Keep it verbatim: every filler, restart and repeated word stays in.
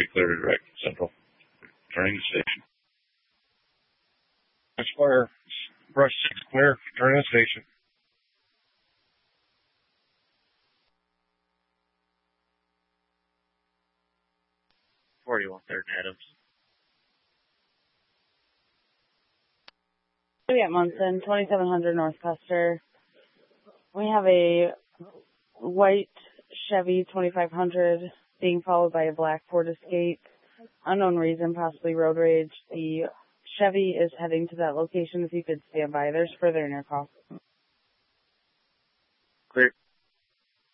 be clear to direct Central. Turning the station. Expire. Brush six clear. Turn the station. forty-one third Adams. We at Munson, twenty-seven hundred North Custer. We have a white Chevy twenty-five hundred being followed by a black Ford Escape. Unknown reason, possibly road rage. The Chevy is heading to that location. If you could stand by, there's further in your call. Clear.